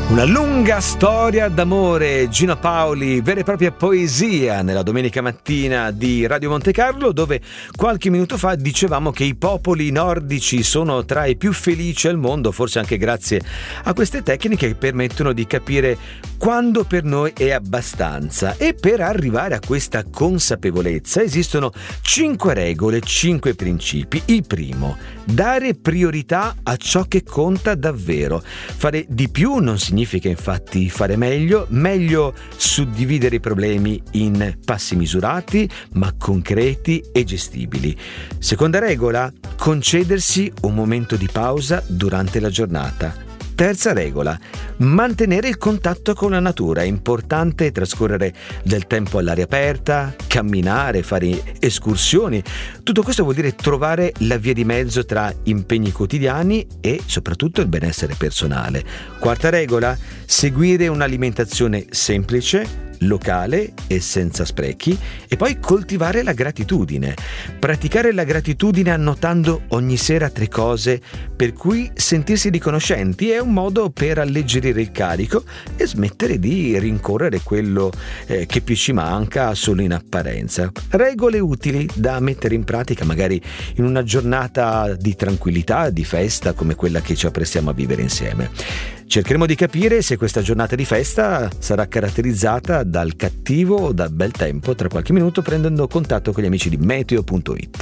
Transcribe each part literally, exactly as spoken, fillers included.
Una lunga storia d'amore, Gino Paoli, vera e propria poesia nella domenica mattina di Radio Monte Carlo, dove qualche minuto fa dicevamo che i popoli nordici sono tra i più felici al mondo, forse anche grazie a queste tecniche che permettono di capire quando per noi è abbastanza. E per arrivare a questa consapevolezza esistono cinque regole, cinque principi. Il primo: dare priorità a ciò che conta davvero. Fare di più non significa Significa infatti fare meglio, meglio suddividere i problemi in passi misurati ma concreti e gestibili. Seconda regola: concedersi un momento di pausa durante la giornata. Terza regola: mantenere il contatto con la natura. È importante trascorrere del tempo all'aria aperta, camminare, fare escursioni. Tutto questo vuol dire trovare la via di mezzo tra impegni quotidiani e soprattutto il benessere personale. Quarta regola: seguire un'alimentazione semplice, locale e senza sprechi, e poi coltivare la gratitudine. Praticare la gratitudine annotando ogni sera tre cose per cui sentirsi riconoscenti è un modo per alleggerire il carico e smettere di rincorrere quello eh, che più ci manca solo in apparenza. Regole utili da mettere in pratica magari in una giornata di tranquillità, di festa come quella che ci apprestiamo a vivere insieme. Cercheremo di capire se questa giornata di festa sarà caratterizzata dal cattivo o dal bel tempo tra qualche minuto, prendendo contatto con gli amici di meteo punto it.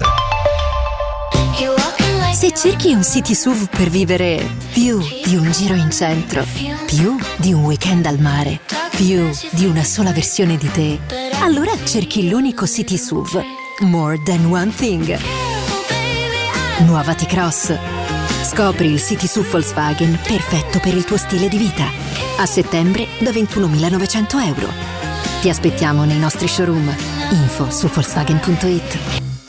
Se cerchi un city S U V per vivere più di un giro in centro, più di un weekend al mare, più di una sola versione di te, allora cerchi l'unico city S U V More Than One Thing. Nuova T-Cross. Scopri il city S U V Volkswagen perfetto per il tuo stile di vita. A settembre da ventunomilanovecento euro. Ti aspettiamo nei nostri showroom. Info su volkswagen punto it.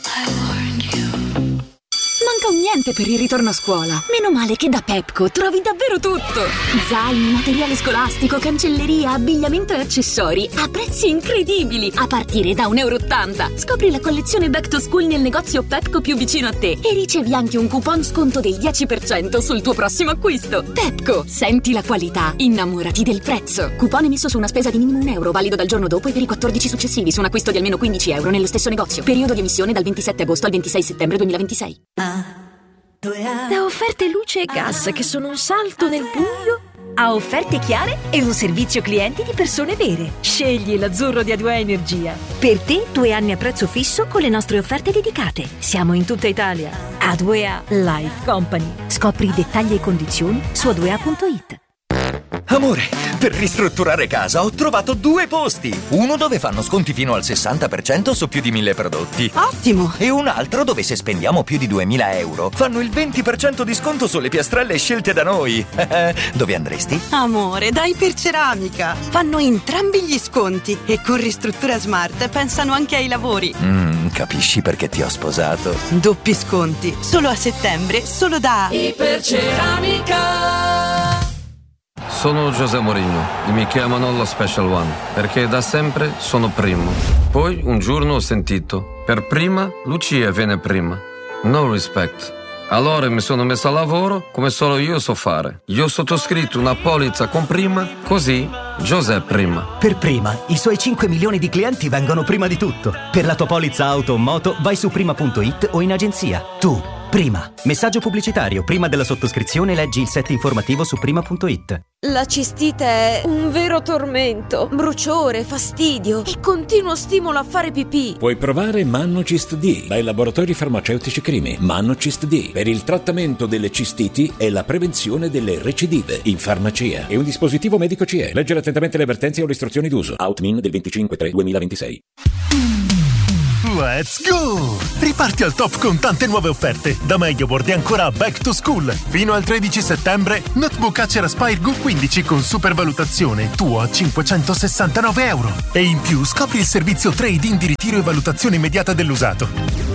Manca un niente per il ritorno a scuola. Meno male che da Pepco trovi davvero tutto. Zaini, materiale scolastico, cancelleria, abbigliamento e accessori a prezzi incredibili, a partire da un euro e ottanta. Scopri la collezione Back to School nel negozio Pepco più vicino a te e ricevi anche un coupon sconto del dieci per cento sul tuo prossimo acquisto. Pepco, senti la qualità, innamorati del prezzo. Coupon emesso su una spesa di minimo un euro, valido dal giorno dopo e per i quattordici successivi su un acquisto di almeno quindici euro nello stesso negozio. Periodo di emissione dal ventisette agosto al ventisei settembre duemilaventisei. Da offerte luce e gas che sono un salto nel buio a offerte chiare e un servizio clienti di persone vere. Scegli l'azzurro di A due A Energia. Per te due anni a prezzo fisso con le nostre offerte dedicate. Siamo in tutta Italia. A due A Life Company. Scopri i dettagli e condizioni su a due a punto it. Amore, per ristrutturare casa ho trovato due posti. Uno dove fanno sconti fino al sessanta per cento su più di mille prodotti. Ottimo! E un altro dove se spendiamo più di duemila euro fanno il venti per cento di sconto sulle piastrelle scelte da noi. Dove andresti? Amore, dai per Ceramica. Fanno entrambi gli sconti e con Ristruttura Smart pensano anche ai lavori. Mm, capisci perché ti ho sposato? Doppi sconti, solo a settembre, solo da Iperceramica. Sono José Mourinho e mi chiamano la Special One perché da sempre sono primo. Poi un giorno ho sentito: per prima Lucia viene prima. No respect. Allora mi sono messo a lavoro come solo io so fare. Io ho sottoscritto una polizza con prima, così José prima. Per prima, i suoi cinque milioni di clienti vengono prima di tutto. Per la tua polizza auto o moto vai su prima punto it o in agenzia. Tu, prima. Messaggio pubblicitario. Prima della sottoscrizione leggi il set informativo su prima punto it. La cistite è un vero tormento. Bruciore, fastidio e continuo stimolo a fare pipì. Puoi provare Mannocist D dai laboratori farmaceutici Crimi. Mannocist D per il trattamento delle cistiti e la prevenzione delle recidive in farmacia. È un dispositivo medico C E. Leggere attentamente le avvertenze o le istruzioni d'uso. Outmin del venticinque tre duemilaventisei. Let's go! Riparti al top con tante nuove offerte. Da MediaWorld e ancora Back to School. Fino al tredici settembre, notebook Acer Aspire Go quindici con supervalutazione. Tuo a cinquecentosessantanove euro. E in più scopri il servizio trade-in di ritiro e valutazione immediata dell'usato.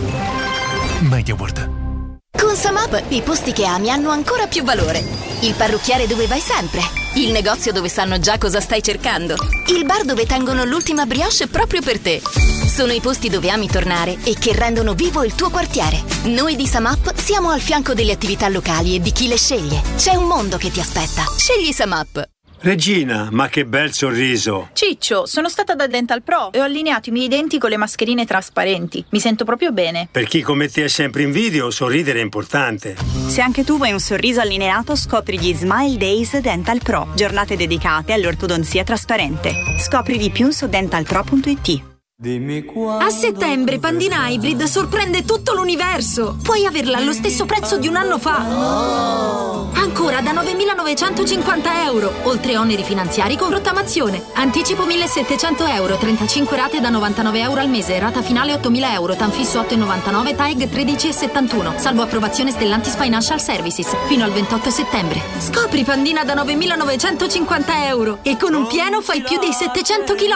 MediaWorld. Con SumUp i posti che ami hanno ancora più valore. Il parrucchiere dove vai sempre. Il negozio dove sanno già cosa stai cercando. Il bar dove tengono l'ultima brioche proprio per te. Sono i posti dove ami tornare e che rendono vivo il tuo quartiere. Noi di SumUp siamo al fianco delle attività locali e di chi le sceglie. C'è un mondo che ti aspetta. Scegli SumUp. Regina, ma che bel sorriso! Ciccio, sono stata da Dental Pro e ho allineato i miei denti con le mascherine trasparenti. Mi sento proprio bene. Per chi come te è sempre in video, sorridere è importante. Se anche tu vuoi un sorriso allineato, scopri gli Smile Days Dental Pro, giornate dedicate all'ortodonzia trasparente. Scopri di più su dental pro punto it. A settembre Pandina Hybrid sorprende tutto l'universo. Puoi averla allo stesso prezzo di un anno fa. Ancora da novemilanovecentocinquanta euro, oltre oneri finanziari con rottamazione. Anticipo millesettecento euro, trentacinque rate da novantanove euro al mese, rata finale ottomila euro, Tanfisso otto virgola novantanove, T A E G tredici virgola settantuno, salvo approvazione Stellantis Financial Services, fino al ventotto settembre. Scopri Pandina da novemilanovecentocinquanta euro e con un pieno fai più dei settecento chilometri.